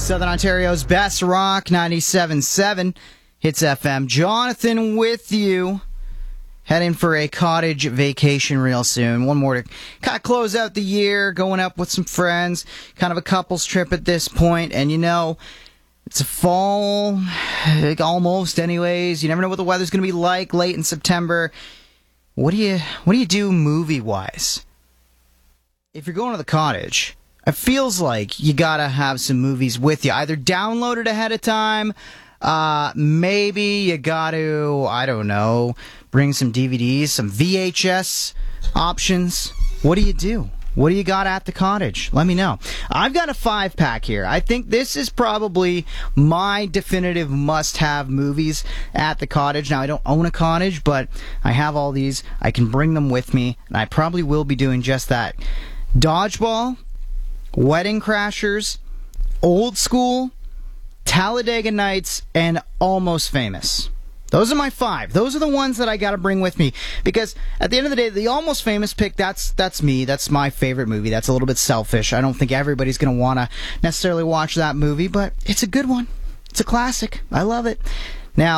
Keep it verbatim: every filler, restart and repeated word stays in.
Southern Ontario's best rock, ninety-seven point seven Hits F M. Jonathan with you. Heading for a cottage vacation real soon. One more to kind of close out the year, going up with some friends, kind of a couple's trip at this point. And you know, it's a fall, like almost anyways. You never know what the weather's going to be like late in September. What do you what do you do movie-wise? If you're going to the cottage, it feels like you got to have some movies with you. Either download it ahead of time, uh, maybe you got to, I don't know, bring some D V Ds, some V H S options. What do you do? What do you got at the cottage? Let me know. I've got a five-pack here. I think this is probably my definitive must-have movies at the cottage. Now, I don't own a cottage, but I have all these. I can bring them with me, and I probably will be doing just that. Dodgeball, Wedding Crashers, Old School, Talladega Nights, and Almost Famous. Those are my five. Those are the ones that I got to bring with me. Because at the end of the day, the Almost Famous pick, that's that's me. That's my favorite movie. That's a little bit selfish. I don't think everybody's going to want to necessarily watch that movie, but it's a good one. It's a classic. I love it.